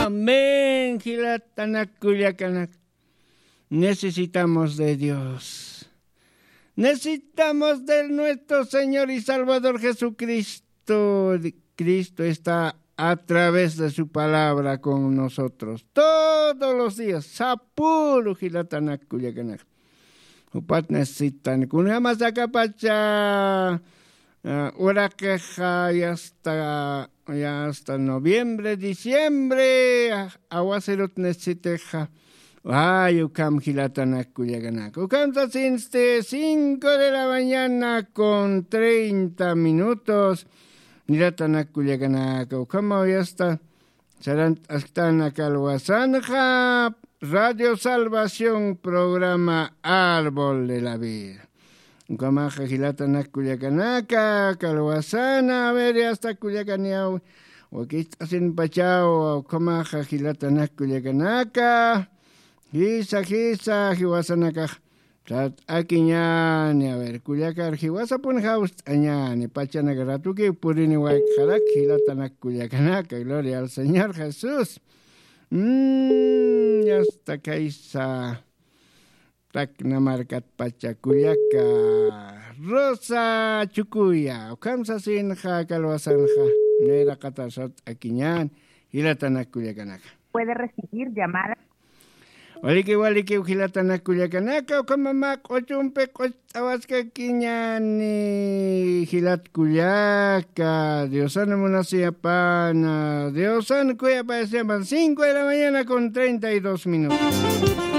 Amén, Gilatanak Culiacanak. Necesitamos de Dios. Necesitamos de nuestro Señor y Salvador Jesucristo. Cristo está a través de su palabra con nosotros todos los días. Sapuru Gilatanak Culiacanak. Upat necesitan. Kunjamas acapacha. Hora queja ya hasta noviembre, diciembre, aguacerot necesiteja. Ay, ukam gilatanak kuyaganak. Ukam tasinste 5 de la mañana con 30 minutos. Gilatanak kuyaganak. Ukam ya está. Serán hasta Calhuasanja, Radio Salvación, programa Árbol de la Vida. Ukamaja Gilatanak Culiacanaka, Calhuasana, a ver, hasta Culiacaniao, o aquí está sin Pachao, Ukamaja Gilatanak Culiacanaka, Gisa, Jiwasanaka, Akiñani, a ver, Culiacar, Jiwasapun House, Añani, Pachanagaratuki, Purini Waikarak, Gilatanak Culiacanaka, gloria al Señor Jesús. Ya está Kaisa. Taknamarkat Pachacuyaca, Rosa Chucuya, Okamsa Sinja, Calhuasanja, Nera Catasot, Aquiñán, Gilatanacuyacanaka. Puede recibir llamadas. Waliki, Gilatanacuyacanaka, Okamamak, Ochumpe, Cochahuasca, Quiñani, Gilat Cuyaca, Diosano Munasiapana, Diosano Cuyapa, 5 de la mañana con 32 minutos.